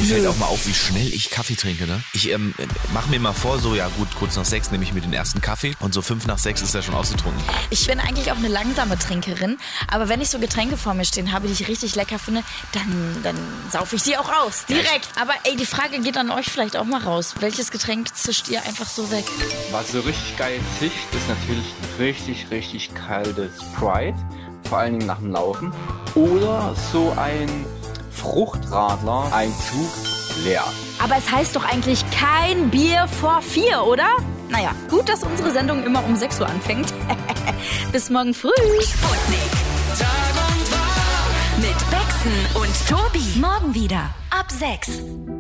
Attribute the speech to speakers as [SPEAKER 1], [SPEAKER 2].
[SPEAKER 1] fällt auch mal auf, wie schnell ich Kaffee trinke, ne? Ich mache mir mal vor, so, ja gut, kurz nach 6 nehme ich mir den ersten Kaffee und so 5 nach 6 ist er schon ausgetrunken.
[SPEAKER 2] Ich bin eigentlich auch eine langsame Trinkerin, aber wenn ich so Getränke vor mir stehen habe, die ich richtig lecker finde, dann saufe ich sie auch aus, direkt. Aber ey, die Frage geht an euch vielleicht auch mal raus. Welches Getränk zischt ihr einfach so weg?
[SPEAKER 3] Was so richtig geil zischt, ist natürlich ein richtig kaltes Sprite, vor allen Dingen nach dem Laufen. Oder so ein Fruchtradler, ein Zug leer.
[SPEAKER 2] Aber es heißt doch eigentlich kein Bier vor 4, oder? Naja, gut, dass unsere Sendung immer um 6 Uhr anfängt. Bis morgen früh.
[SPEAKER 4] Sputnik. Tag und Tag mit Bexen und Tobi. Morgen wieder ab 6.